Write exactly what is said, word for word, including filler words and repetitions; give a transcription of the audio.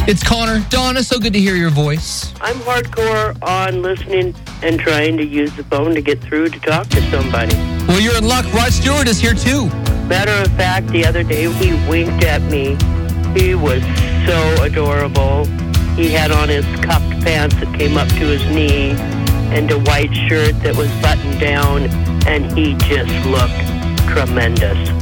It's Connor. Donna, so good to hear your voice. I'm hardcore on listening and trying to use the phone to get through to talk to somebody. Well, you're in luck. Rod Stewart is here, too. Matter of fact, the other day he winked at me. He was so adorable. He had on his cuffed pants that came up to his knee and a white shirt that was buttoned down, and he just looked tremendous.